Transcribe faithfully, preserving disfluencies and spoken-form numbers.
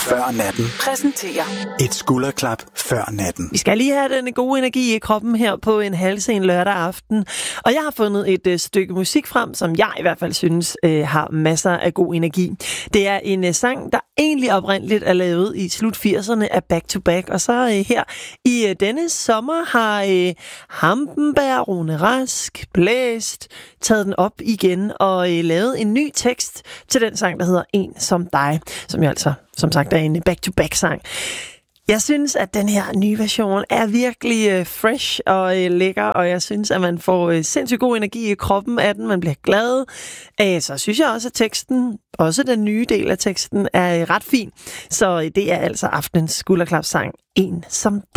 før natten præsenterer et skulderklap før natten. Vi skal lige have den gode energi i kroppen her på en halvsen lørdag aften. Og jeg har fundet et øh, stykke musik frem, som jeg i hvert fald synes øh, har masser af god energi. Det er en øh, sang, der egentlig oprindeligt er lavet i slut firserne af Back to Back. Og så øh, her i øh, denne sommer har øh, Hampenberg, Rune Rask, Blæst taget den op igen og øh, lavet en ny tekst til den sang, der hedder En som dig, som jo altså, som sagt, er en back-to-back-sang. Jeg synes, at den her nye version er virkelig øh, fresh og øh, lækker, og jeg synes, at man får øh, sindssygt god energi i kroppen af den. Man bliver glad. Æh, så synes jeg også, at teksten, også den nye del af teksten, er øh, ret fin. Så øh, det er altså aftenens skulderklapsang En som dig.